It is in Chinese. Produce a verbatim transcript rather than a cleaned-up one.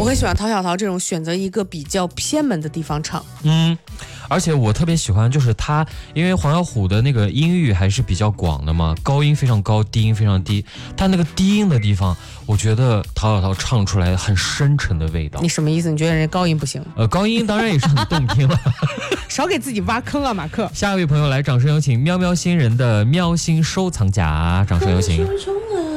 我很喜欢陶小陶这种选择一个比较偏门的地方唱。 嗯，而且我特别喜欢就是他，因为黄小琥的那个音域还是比较广的嘛，高音非常高，低音非常低。他那个低音的地方，我觉得陶小陶唱出来很深沉的味道。 你什么意思？你觉得人家高音不行？ 呃，高音当然也是很动听了。 少给自己挖坑啊，马克。 下一位朋友来，掌声有请喵喵星人的喵星收藏夹，掌声有请。